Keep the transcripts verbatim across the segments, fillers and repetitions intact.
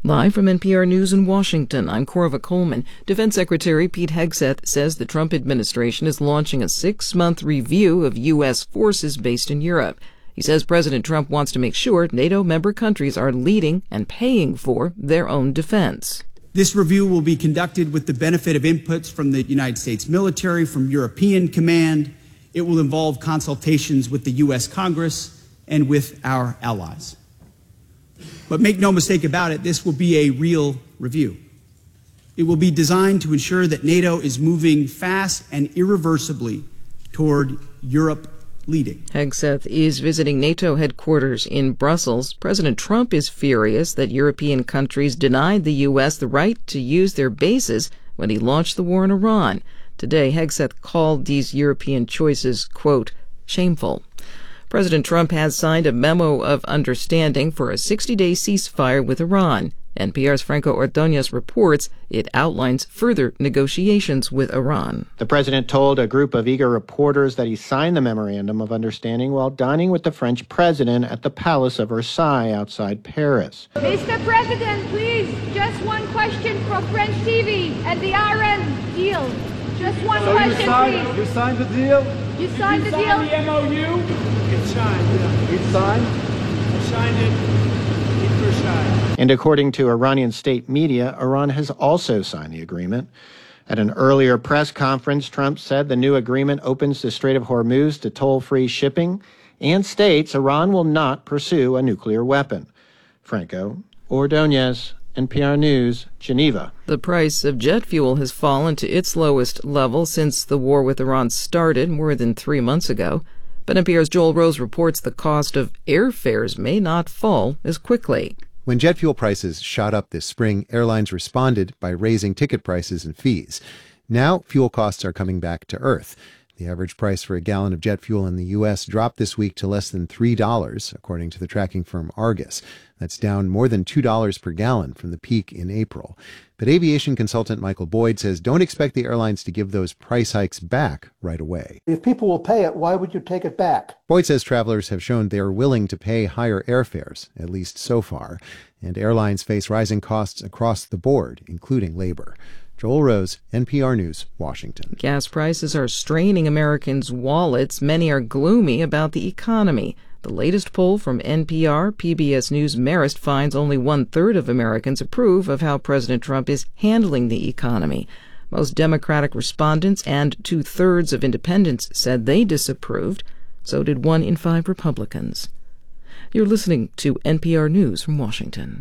Live from N P R News in Washington, I'm Corva Coleman. Defense Secretary Pete Hegseth says the Trump administration is launching a six-month review of U S forces based in Europe. He says President Trump wants to make sure NATO member countries are leading and paying for their own defense. This review will be conducted with the benefit of inputs from the United States military, from European Command. It will involve consultations with the U S Congress and with our allies. But make no mistake about it, this will be a real review. It will be designed to ensure that NATO is moving fast and irreversibly toward Europe leading. Hegseth is visiting NATO headquarters in Brussels. President Trump is furious that European countries denied the U S the right to use their bases when he launched the war in Iran. Today, Hegseth called these European choices, quote, shameful. President Trump has signed a memo of understanding for a sixty-day ceasefire with Iran. N P R's Franco Ordonez reports it outlines further negotiations with Iran. The president told a group of eager reporters that he signed the memorandum of understanding while dining with the French president at the Palace of Versailles outside Paris. Mister President, please, just one question from French T V and the R N deal. Just one so question, you signed, please. You signed the deal? You signed Did the you deal? sign the M O U? It's signed, yeah. It's signed? I signed it in Versailles. And according to Iranian state media, Iran has also signed the agreement. At an earlier press conference, Trump said the new agreement opens the Strait of Hormuz to toll-free shipping and states Iran will not pursue a nuclear weapon. Franco Ordonez, N P R News, Geneva. The price of jet fuel has fallen to its lowest level since the war with Iran started more than three months ago. But N P R's Joel Rose reports the cost of airfares may not fall as quickly. When jet fuel prices shot up this spring, airlines responded by raising ticket prices and fees. Now, fuel costs are coming back to earth. The average price for a gallon of jet fuel in the U S dropped this week to less than three dollars, according to the tracking firm Argus. That's down more than two dollars per gallon from the peak in April. But aviation consultant Michael Boyd says don't expect the airlines to give those price hikes back right away. If people will pay it, why would you take it back? Boyd says travelers have shown they are willing to pay higher airfares, at least so far, and airlines face rising costs across the board, including labor. Joel Rose, N P R News, Washington. Gas prices are straining Americans' wallets. Many are gloomy about the economy. The latest poll from N P R, P B S News Marist finds only one-third of Americans approve of how President Trump is handling the economy. Most Democratic respondents and two-thirds of independents said they disapproved. So did one in five Republicans. You're listening to N P R News from Washington.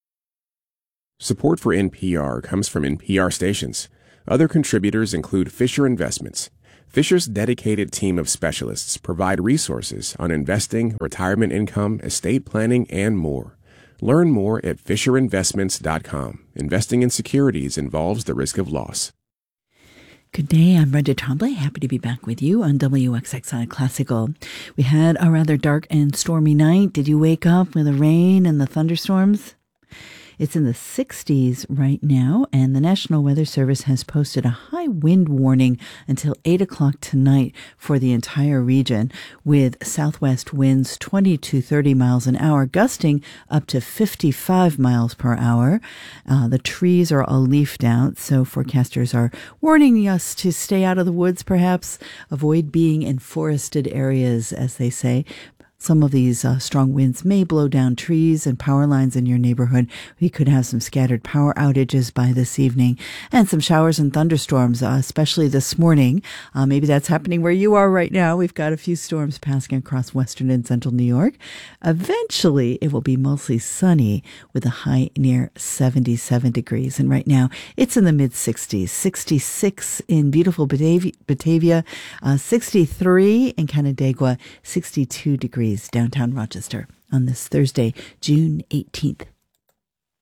Support for N P R comes from N P R stations. Other contributors include Fisher Investments. Fisher's dedicated team of specialists provide resources on investing, retirement income, estate planning, and more. Learn more at fisher investments dot com. Investing in securities involves the risk of loss. Good day, I'm Brenda Trombley. Happy to be back with you on W X X I Classical. We had a rather dark and stormy night. Did you wake up with the rain and the thunderstorms? It's in the sixties right now, and the National Weather Service has posted a high wind warning until eight o'clock tonight for the entire region, with southwest winds twenty to thirty miles an hour, gusting up to fifty-five miles per hour. Uh, the trees are all leafed out, so forecasters are warning us to stay out of the woods, perhaps avoid being in forested areas, as they say. Some of these uh, strong winds may blow down trees and power lines in your neighborhood. We could have some scattered power outages by this evening and some showers and thunderstorms, uh, especially this morning. Uh, maybe that's happening where you are right now. We've got a few storms passing across western and central New York. Eventually, it will be mostly sunny with a high near seventy-seven degrees. And right now, it's in the mid-sixties. sixty-six in beautiful Batavia, Batavia uh, sixty-three in Canandaigua, sixty-two degrees downtown Rochester on this Thursday, June eighteenth.